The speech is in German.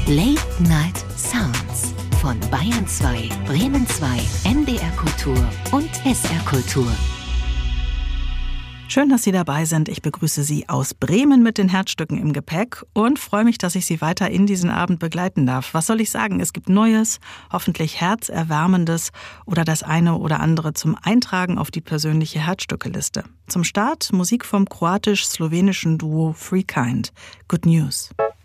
Late Night Sounds von Bayern 2, Bremen 2, NDR Kultur und SR Kultur. Schön, dass Sie dabei sind. Ich begrüße Sie aus Bremen mit den Herzstücken im Gepäck und freue mich, dass ich Sie weiter in diesen Abend begleiten darf. Was soll ich sagen? Es gibt Neues, hoffentlich Herzerwärmendes oder das eine oder andere zum Eintragen auf die persönliche Herzstückeliste. Zum Start Musik vom kroatisch-slowenischen Duo Free Kind. Good News.